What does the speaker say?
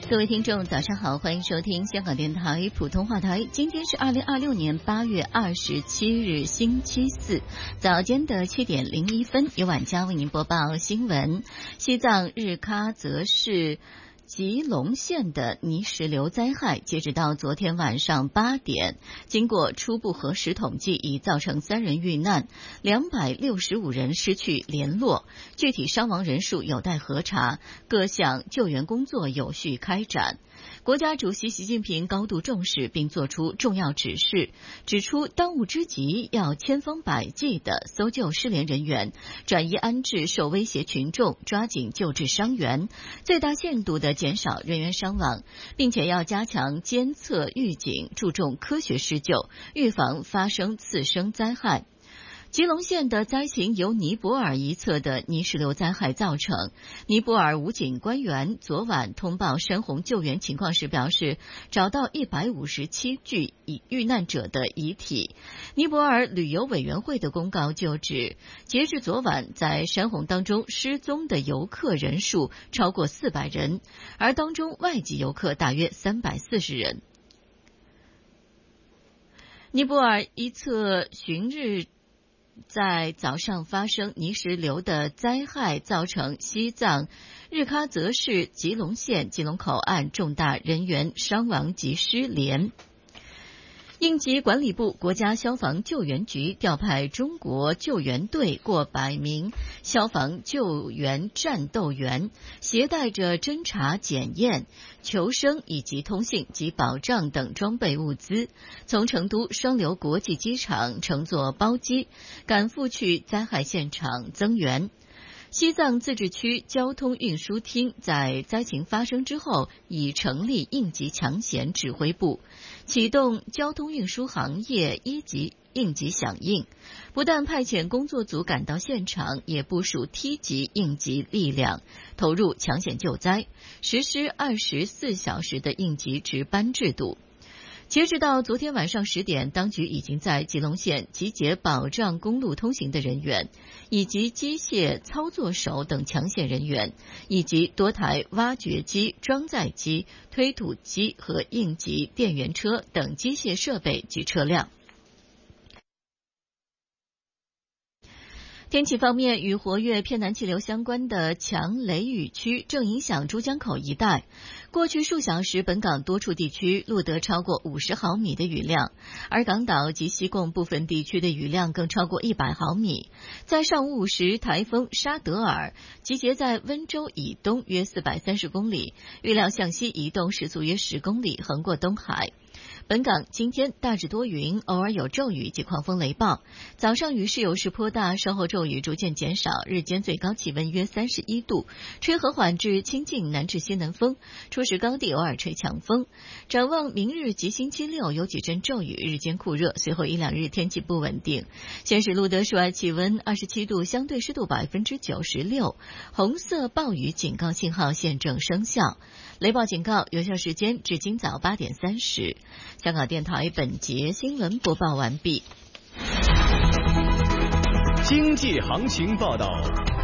各位听众早上好，欢迎收听香港电台普通话台。今天是2026年8月27日星期四，早间的7点01分，由晚嘉为您播报新闻。西藏日喀则市吉隆县的泥石流灾害，截止到昨天晚上8点，经过初步核实统计，已造成3人遇难，265人失去联络，具体伤亡人数有待核查，各项救援工作有序开展。国家主席习近平高度重视并作出重要指示，指出当务之急要千方百计地搜救失联人员，转移安置受威胁群众，抓紧救治伤员，最大限度地减少人员伤亡，并且要加强监测预警，注重科学施救，预防发生次生灾害。吉隆县的灾情由尼泊尔一侧的泥石流灾害造成。尼泊尔武警官员昨晚通报山洪救援情况时表示，找到157具遇难者的遗体。尼泊尔旅游委员会的公告就指，截至昨晚，在山洪当中失踪的游客人数超过400人，而当中外籍游客大约340人。尼泊尔一侧旬日在早上发生泥石流的灾害，造成西藏日喀则市吉隆县吉隆口岸重大人员伤亡及失联。应急管理部、国家消防救援局调派中国救援队过100名消防救援战斗员，携带着侦察、检验、求生以及通信及保障等装备物资，从成都双流国际机场乘坐包机赶赴去灾害现场增援。西藏自治区交通运输厅在灾情发生之后，已成立应急抢险指挥部，启动交通运输行业一级应急响应，不但派遣工作组赶到现场，也部署梯级应急力量，投入抢险救灾，实施24小时的应急值班制度。截止到昨天晚上10点，当局已经在吉隆县集结保障公路通行的人员，以及机械操作手等抢险人员，以及多台挖掘机、装载机、推土机和应急电源车等机械设备及车辆。天气方面，与活跃偏南气流相关的强雷雨区正影响珠江口一带。过去数小时，本港多处地区录得超过50毫米的雨量，而港岛及西贡部分地区的雨量更超过100毫米。在上午5时，台风沙德尔集结在温州以东约430公里，预料向西移动，时速约10公里，横过东海。本港今天大致多云，偶尔有骤雨及狂风雷暴，早上雨势有时颇大，稍后骤雨逐渐减少，日间最高气温约31度，吹和缓至清劲南至西南风，初时高地偶尔吹强风。展望明日及星期六有几阵骤雨，日间酷热，随后1-2日天气不稳定。现时录得室外气温27度，相对湿度96%，红色暴雨警告信号现正生效，雷暴警告有效时间至今早8点30。香港电台本节新闻播报完毕。 经济行情报道。